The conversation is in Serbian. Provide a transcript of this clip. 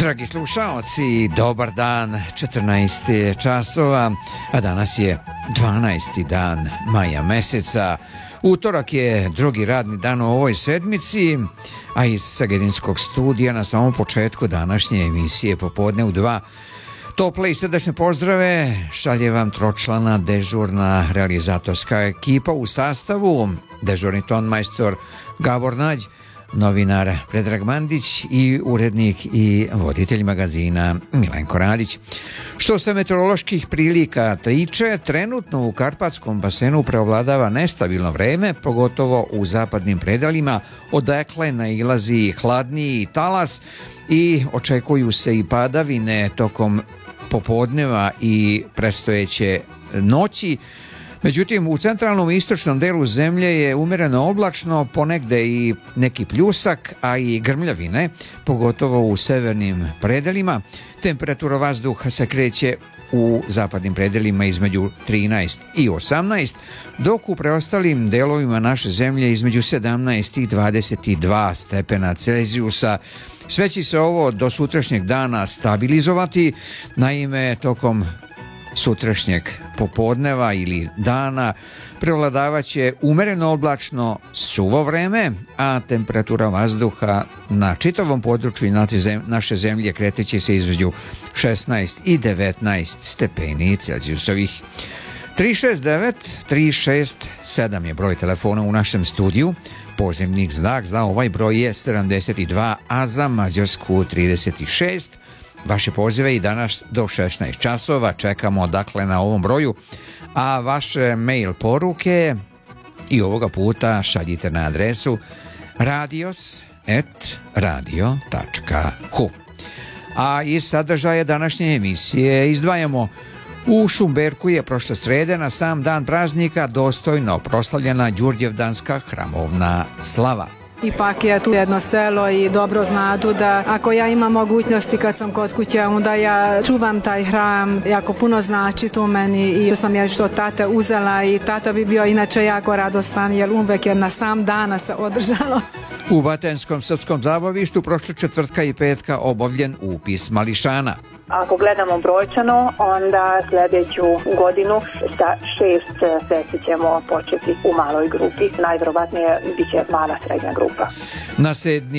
Dragi slušaoci, dobar dan, 14 je časova, a danas je 12. dan maja meseca. Utorak je drugi radni dan u ovoj sedmici, a iz Sagedinskog studija na samom početku današnje emisije Popodne u 2 tople i srdečne pozdrave šalje vam tročlana dežurna realizatorska ekipa u sastavu dežurni tonmajstor Gabor Nađ, novinar Predrag Mandić i urednik i voditelj magazina Milenko Radić. Što se meteoroloških prilika tiče, trenutno u Karpatskom basenu preovladava nestabilno vreme, pogotovo u zapadnim predelima, odakle nailazi hladniji talas i očekuju se i padavine tokom popodneva i predstojeće noći. Međutim, u centralnom i istočnom delu zemlje je umereno oblačno, ponegde i neki pljusak, a i grmljavine, pogotovo u severnim predelima. Temperatura vazduha se kreće u zapadnim predelima između 13 i 18, dok u preostalim delovima naše zemlje između 17 i 22 stepena Celzijusa. Sve će se ovo do sutrašnjeg dana stabilizovati, naime tokom sutrašnjeg popodneva ili dana prevladavaće umereno oblačno suvo vreme, a temperatura vazduha na čitavom području naše zemlje kreteće se između 16 i 19 stepeni Celzijusovih. 369-367 je broj telefona u našem studiju. Pozivnik znak za ovaj broj je 72, a za Mađarsku 36. Vaše pozive i danas do 16 časova čekamo dakle na ovom broju, a vaše mail poruke i ovoga puta šaljite na adresu radios@radio.hu. A iz sadržaja današnje emisije izdvajamo: u Šumberku je prošle srede na sam dan praznika dostojno proslavljena Đurđevdanska hramovna slava. Ipak je tu jedno selo i dobro znadu da ako ja imam mogućnosti kad sam kod kuće, onda ja čuvam taj hram, jako puno znači tu meni i sam ja što tata uzela i tata bi bio inače jako radostan jer uvek je na sam dana se održalo. U Batenskom srpskom zabavištu prošle četvrtka i petka obavljen upis mališana. Ako gledamo brojčano, onda sljedeću godinu sa 6 deci ćemo početi u maloj grupi. Najvjerovatnije bit će mala srednja grupa. Na sedmi